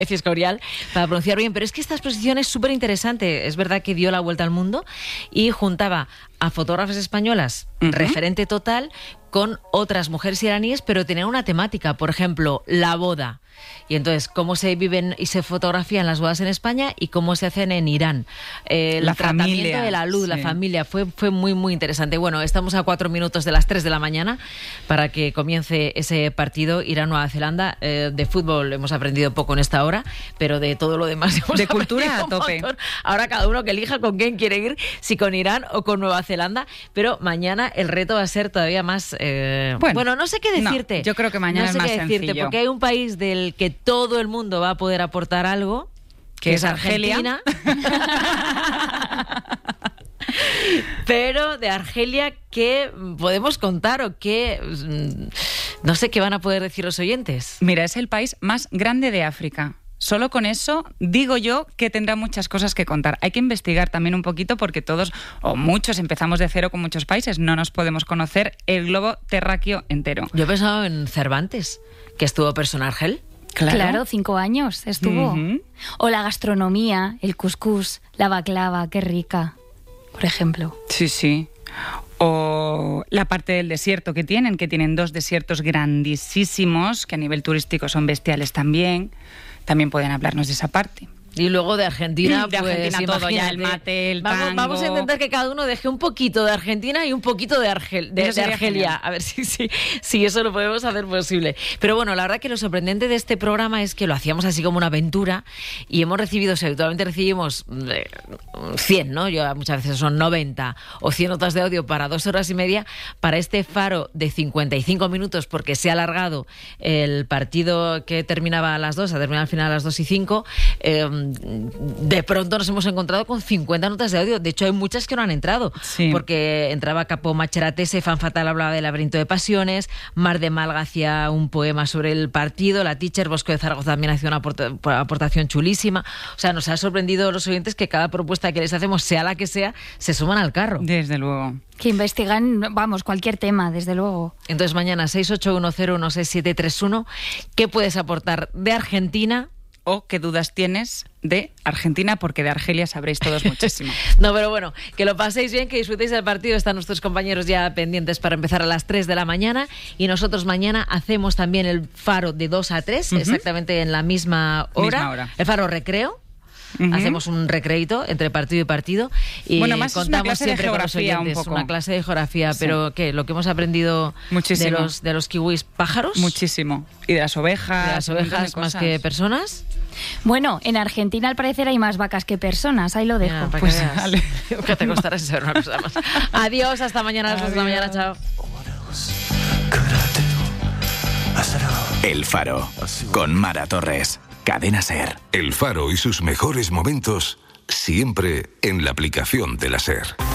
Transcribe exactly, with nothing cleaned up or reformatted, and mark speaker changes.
Speaker 1: Escorial, para pronunciar bien, pero es que esta exposición es súper interesante. Es verdad que dio la vuelta al mundo y juntaba a fotógrafas españolas, uh-huh. referente total, con otras mujeres iraníes, pero tenía una temática, por ejemplo, la boda. Y entonces, cómo se viven y se fotografían las bodas en España y cómo se hacen en Irán. Eh, el
Speaker 2: la
Speaker 1: tratamiento
Speaker 2: familia,
Speaker 1: de la luz, sí. la familia, fue, fue muy, muy interesante. Bueno, estamos a cuatro minutos de las tres de la mañana para que comience ese partido Irán-Nueva Zelanda. Eh, de fútbol hemos aprendido poco en esta hora, pero de todo lo demás hemos
Speaker 2: de cultura a tope.
Speaker 1: Montón. Ahora cada uno que elija con quién quiere ir, si con Irán o con Nueva Zelanda, pero mañana el reto va a ser todavía más... Eh, bueno, bueno, no sé qué decirte.
Speaker 2: No, yo creo que mañana
Speaker 1: no sé
Speaker 2: es más
Speaker 1: qué decirte,
Speaker 2: sencillo.
Speaker 1: porque hay un país del que todo el mundo va a poder aportar algo, que, que es Argelia. Pero de Argelia, ¿qué podemos contar o qué... no sé qué van a poder decir los oyentes?
Speaker 2: Mira, es el país más grande de África. Solo con eso digo yo que tendrá muchas cosas que contar. Hay que investigar también un poquito porque todos, o muchos, empezamos de cero con muchos países. No nos podemos conocer el globo terráqueo entero.
Speaker 1: Yo he pensado en Cervantes, que estuvo preso en Argel.
Speaker 3: Claro. claro, cinco años estuvo.
Speaker 2: Uh-huh.
Speaker 3: O la gastronomía, el cuscús, la baklava, qué rica, por ejemplo.
Speaker 2: Sí, sí. O la parte del desierto que tienen, que tienen dos desiertos grandísimos, que a nivel turístico son bestiales también. También pueden hablarnos de esa parte.
Speaker 1: Y luego de Argentina,
Speaker 2: de
Speaker 1: pues
Speaker 2: Argentina todo ya, el mate, el
Speaker 1: vamos,
Speaker 2: tango.
Speaker 1: Vamos a intentar que cada uno deje un poquito de Argentina y un poquito de, Argel, de, de Argelia. Genial. A ver si, si, si eso lo podemos hacer posible. Pero bueno, la verdad que lo sorprendente de este programa es que lo hacíamos así como una aventura y hemos recibido, o sea, habitualmente recibimos cien, ¿no? Yo muchas veces son noventa o cien notas de audio para dos horas y media. Para este faro de cincuenta y cinco minutos, porque se ha alargado el partido que terminaba a las dos, ha terminado al final a las dos y cinco, eh, de pronto nos hemos encontrado con cincuenta notas de audio. De hecho, hay muchas que no han entrado, sí. porque entraba Capo Macheratese, Fan Fatal hablaba del laberinto de pasiones, Mar de Malga hacía un poema sobre el partido, la Teacher Bosco de Zaragoza también hacía una aport- aportación chulísima. O sea, nos ha sorprendido los oyentes que cada propuesta que les hacemos, sea la que sea, se suman al carro.
Speaker 2: Desde luego.
Speaker 3: Que investigan, vamos, cualquier tema, desde luego.
Speaker 1: Entonces, mañana seis ocho uno cero uno seis siete tres uno, ¿qué puedes aportar de Argentina?
Speaker 2: ¿O qué dudas tienes de Argentina? Porque de Argelia sabréis todos muchísimo.
Speaker 1: No, pero bueno, que lo paséis bien, que disfrutéis del partido. Están nuestros compañeros ya pendientes para empezar a las tres de la mañana. Y nosotros mañana hacemos también el faro de dos a tres, uh-huh. exactamente en la misma hora.
Speaker 2: Misma hora.
Speaker 1: El faro recreo. Uh-huh. Hacemos un recreito entre partido y partido y
Speaker 2: bueno, más
Speaker 1: contamos
Speaker 2: es una clase
Speaker 1: siempre
Speaker 2: de
Speaker 1: con
Speaker 2: geografía,
Speaker 1: los oyentes,
Speaker 2: un poco.
Speaker 1: Una clase de geografía,
Speaker 2: sí.
Speaker 1: pero ¿qué? Lo que hemos aprendido
Speaker 2: muchísimo.
Speaker 1: de los, de los kiwis pájaros.
Speaker 2: Muchísimo. Y de las ovejas.
Speaker 1: De las ovejas más que personas.
Speaker 3: Bueno, en Argentina al parecer hay más vacas que personas, ahí lo dejo.
Speaker 1: Mira,
Speaker 2: pues
Speaker 1: que,
Speaker 2: vale.
Speaker 1: que te costará saber una cosa más. Adiós, hasta mañana a las dos de la mañana, chao.
Speaker 4: El Faro, con Mara Torres, Cadena SER.
Speaker 5: El Faro y sus mejores momentos siempre en la aplicación de la SER.